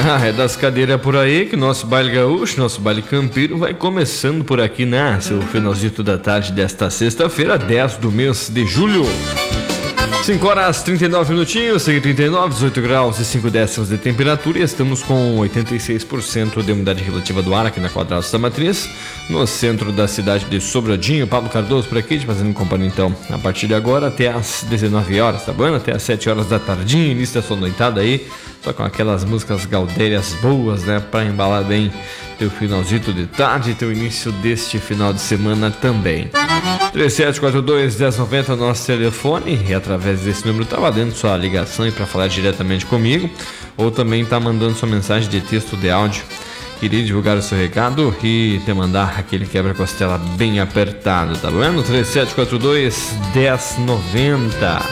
É das cadeiras por aí que nosso baile gaúcho, nosso baile campeiro vai começando por aqui, né? Seu finalzinho da tarde desta sexta-feira, 10 do mês de julho. 5 horas 39 minutinhos, 39, 18 graus e 5 décimos de temperatura e estamos com 86% de umidade relativa do ar aqui na Quadrados da Matriz, no centro da cidade de Sobradinho. Pablo Cardoso por aqui, te fazendo companhia então, a partir de agora até às 19 horas, tá bom? Até às 7 horas da tardinha, início da sua noitada aí, só com aquelas músicas gaudérias boas, né? Pra embalar bem teu finalzinho de tarde e teu início deste final de semana também. 3742-1090 nosso telefone, e através desse número tá valendo sua ligação e para falar diretamente comigo, ou também tá mandando sua mensagem de texto, de áudio. Queria divulgar o seu recado e te mandar aquele quebra-costela bem apertado, tá vendo? 3742-1090.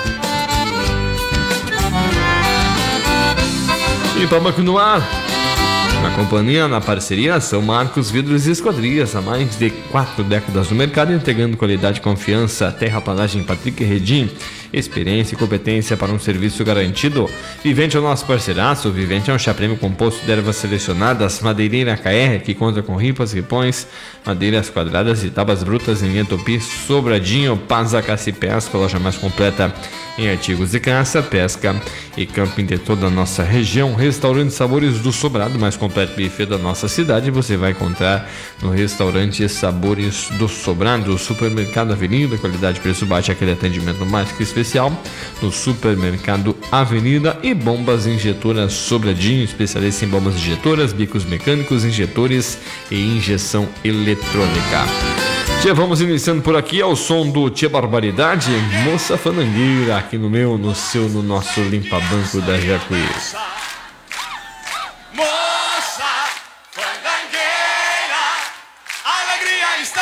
E vamos aqui no ar. Na companhia, na parceria, São Marcos Vidros e Esquadrias, há mais de 4 décadas no mercado, entregando qualidade e confiança. Terraplanagem Patrick Redim, experiência e competência para um serviço garantido. Vivente é o nosso parceiraço. Vivente é um chá prêmio composto de ervas selecionadas. Madeireira KR, que conta com ripas, ripões, madeiras quadradas e tábuas brutas em linha Tupi. Sobradinho, Paza Caça e Pesca, loja mais completa em artigos de caça, pesca e camping de toda a nossa região. Restaurante Sabores do Sobrado, mais completo buffet da nossa cidade, você vai encontrar no Restaurante Sabores do Sobrado. Supermercado Avenida, qualidade, preço baixo, aquele atendimento mais que especial no Supermercado Avenida. E Bombas Injetoras Sobradinho, especialista em bombas injetoras, bicos mecânicos, injetores e injeção eletrônica. Tia, vamos iniciando por aqui ao som do Tia Barbaridade, Moça Fanangueira, aqui no meu, no seu, no nosso limpa-banco da Jacuí.